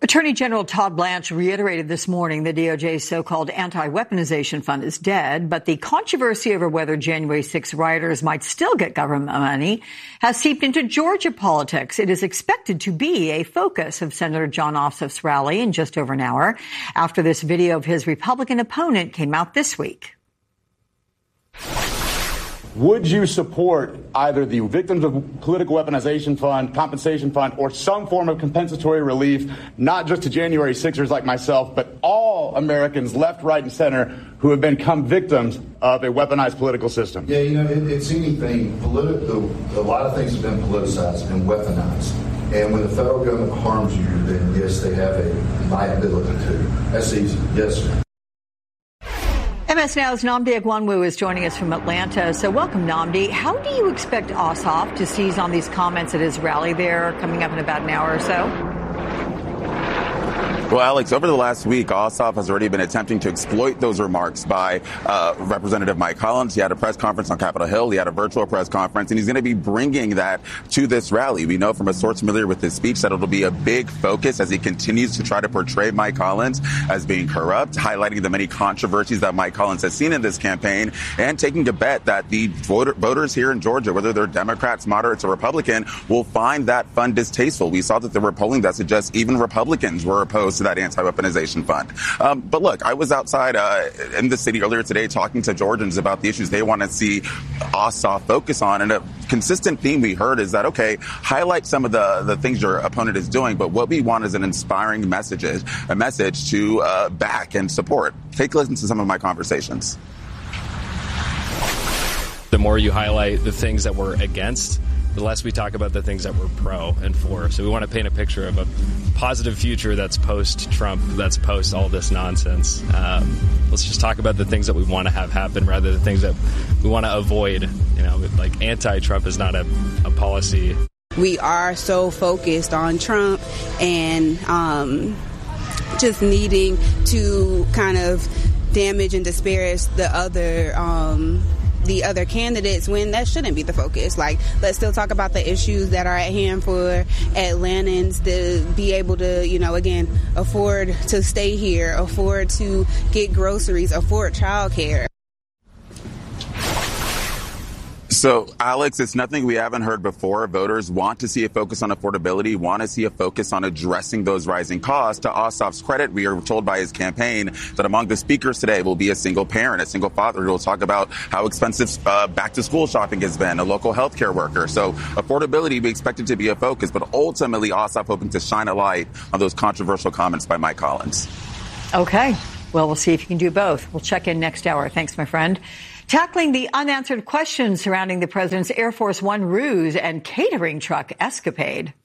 Attorney General Todd Blanche reiterated this morning the DOJ's so-called anti-weaponization fund is dead, but the controversy over whether January 6 rioters might still get government money has seeped into Georgia politics. It is expected to be a focus of Senator Jon Ossoff's rally in just over an hour after this video of his Republican opponent came out this week. Would you support either the Victims of Political Weaponization Fund, Compensation Fund, or some form of compensatory relief, not just to January 6ers like myself, but all Americans left, right, and center who have become victims of a weaponized political system? Yeah, it's anything. A lot of things have been politicized and weaponized. And when the federal government harms you, then yes, they have a liability too. That's easy. Yes, sir. MS Now's Nnamdi Egwuonwu is joining us from Atlanta. So welcome, Nnamdi. How do you expect Ossoff to seize on these comments at his rally there coming up in about an hour or so? Well, Alex, over the last week, Ossoff has already been attempting to exploit those remarks by Representative Mike Collins. He had a press conference on Capitol Hill. He had a virtual press conference, and he's going to be bringing that to this rally. We know from a source familiar with his speech that it'll be a big focus as he continues to try to portray Mike Collins as being corrupt, highlighting the many controversies that Mike Collins has seen in this campaign, and taking a bet that the voters here in Georgia, whether they're Democrats, moderates, or Republican, will find that fund distasteful. We saw that there were polling that suggests even Republicans were opposed to that anti-weaponization fund. But look, I was outside in the city earlier today talking to Georgians about the issues they want to see Ossoff focus on. And a consistent theme we heard is that, okay, highlight some of the things your opponent is doing, but what we want is an inspiring message to back and support. Take a listen to some of my conversations. The more you highlight the things that we're against, the less we talk about the things that we're pro and for. So we want to paint a picture of a positive future that's post-Trump, that's post all this nonsense. Let's just talk about the things that we want to have happen rather than the things that we want to avoid. Like anti-Trump is not a policy. We are so focused on Trump and just needing to kind of damage and disparage the other candidates when that shouldn't be the focus. Like, let's still talk about the issues that are at hand for Atlantans to be able to, again, afford to stay here, afford to get groceries, afford childcare. So, Alex, it's nothing we haven't heard before. Voters want to see a focus on affordability, want to see a focus on addressing those rising costs. To Ossoff's credit, we are told by his campaign that among the speakers today will be a single parent, a single father who will talk about how expensive back-to-school shopping has been, a local health care worker. So affordability, we expect it to be a focus, but ultimately Ossoff hoping to shine a light on those controversial comments by Mike Collins. Okay. Well, we'll see if you can do both. We'll check in next hour. Thanks, my friend. Tackling the unanswered questions surrounding the president's Air Force One ruse and catering truck escapade.